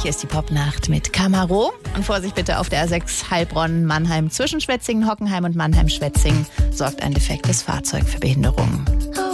Hier ist die Popnacht mit Camaro. Und Vorsicht bitte auf der A6 Heilbronn-Mannheim zwischen Schwetzingen, Hockenheim und Mannheim-Schwetzingen sorgt ein defektes Fahrzeug für Behinderungen.